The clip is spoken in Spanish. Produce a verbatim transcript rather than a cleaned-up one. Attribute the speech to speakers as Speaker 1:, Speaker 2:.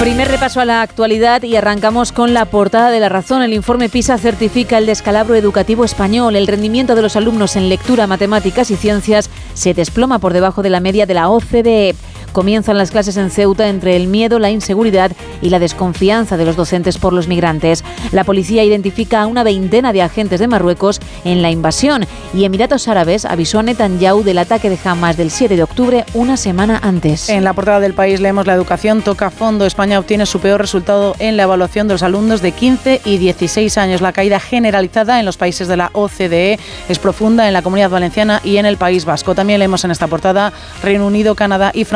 Speaker 1: Primer repaso a la actualidad y arrancamos con la portada de La Razón. El informe PISA certifica el descalabro educativo español. El rendimiento de los alumnos en lectura, matemáticas y ciencias se desploma por debajo de la media de la O C D E. Comienzan las clases en Ceuta entre el miedo, la inseguridad y la desconfianza de los docentes por los migrantes. La policía identifica a una veintena de agentes de Marruecos en la invasión y Emiratos Árabes avisó a Netanyahu del ataque de Hamas del siete de octubre, una semana antes.
Speaker 2: En la portada del País leemos: la educación toca fondo. España obtiene su peor resultado en la evaluación de los alumnos de quince y dieciséis años. La caída generalizada en los países de la O C D E es profunda en la Comunidad Valenciana y en el País Vasco. También leemos en esta portada: Reino Unido, Canadá y Francia